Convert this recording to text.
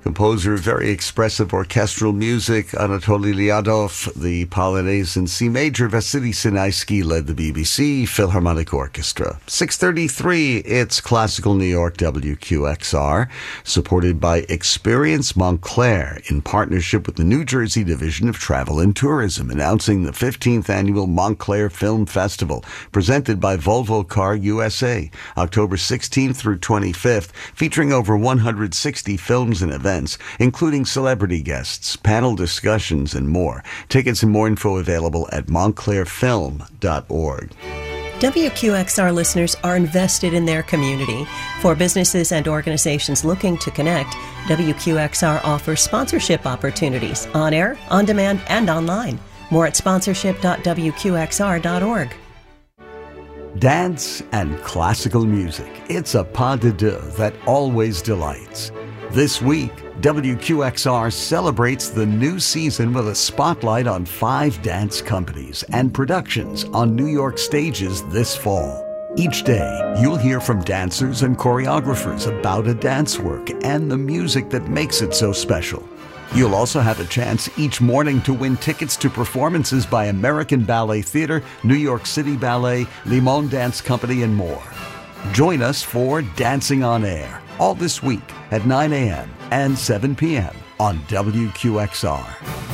Composer of very expressive orchestral music, Anatoly Lyadov, the Polonaise in C major, Vasily Sinaisky led the BBC Philharmonic Orchestra. 6:33, it's Classical New York WQXR, supported by Experience Montclair in partnership with the New Jersey Division of Travel and Tourism, announcing the 15th Annual Montclair Film Festival, presented by Volvo Car USA, October 16th through 25th, featuring over 160 films and events, including celebrity guests, panel discussions, and more. Tickets and more info available at montclairfilm.org. WQXR listeners are invested in their community. For businesses and organizations looking to connect, WQXR offers sponsorship opportunities on air, on demand, and online. More at sponsorship.wqxr.org. Dance and classical music. It's a pas de deux that always delights. This week, WQXR celebrates the new season with a spotlight on 5 dance companies and productions on New York stages this fall. Each day, you'll hear from dancers and choreographers about a dance work and the music that makes it so special. You'll also have a chance each morning to win tickets to performances by American Ballet Theatre, New York City Ballet, Limon Dance Company, and more. Join us for Dancing on Air, all this week at 9 a.m. and 7 p.m. on WQXR.